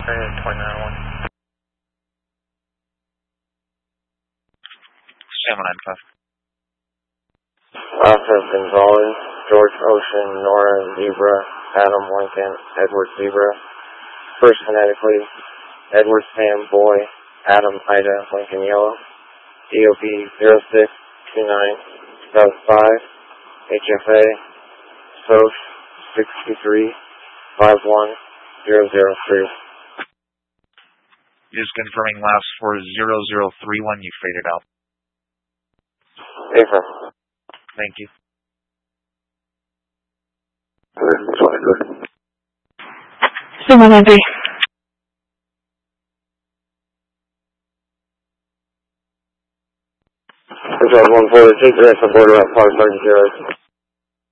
29-1. Sam 95. Officer Gonzalez, George Ocean, Nora Zebra, Adam Lincoln, Edward Zebra. First phonetically, Edward Sam Boy, Adam Ida Lincoln Yellow. DOB 0629 2005, HFA, SOS 63 51003. Just confirming last for 0031, you faded out. Affirm. Thank you. Good. 793. Control 142, direct the border at Park 30.